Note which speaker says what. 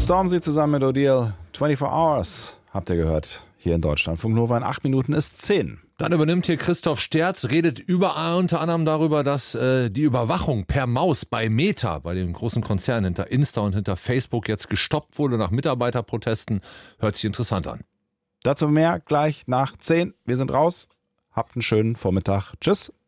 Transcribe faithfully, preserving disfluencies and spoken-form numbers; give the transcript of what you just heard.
Speaker 1: Stormzy zusammen mit Odile, vierundzwanzig Hours, habt ihr gehört, hier in Deutschland. Funk Nova in acht Minuten ist zehn.
Speaker 2: Dann übernimmt hier Christoph Sterz, redet überall unter anderem darüber, dass äh, die Überwachung per Maus bei Meta, bei dem großen Konzern hinter Insta und hinter Facebook jetzt gestoppt wurde nach Mitarbeiterprotesten. Hört sich interessant an.
Speaker 1: Dazu mehr gleich nach zehn. Wir sind raus. Habt einen schönen Vormittag. Tschüss.